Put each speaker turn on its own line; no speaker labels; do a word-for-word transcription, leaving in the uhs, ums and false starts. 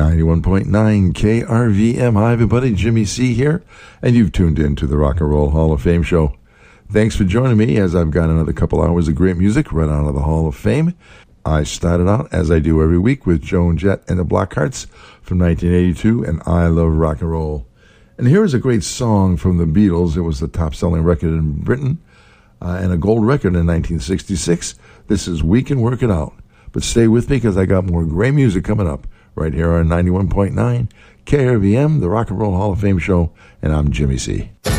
ninety-one point nine K R V M. Hi, everybody. Jimmy C here, and you've tuned in to the Rock and Roll Hall of Fame show. Thanks for joining me as I've got another couple hours of great music right out of the Hall of Fame. I started out, as I do every week, with Joan Jett and the Blackhearts from nineteen eighty-two, and I Love Rock and Roll. And here is a great song from the Beatles. It was the top-selling record in Britain uh, and a gold record in nineteen sixty-six. This is We Can Work It Out. But stay with me because I got more great music coming up right here on ninety-one point nine K R V M, the Rock and Roll Hall of Fame show, and I'm Jimmy C.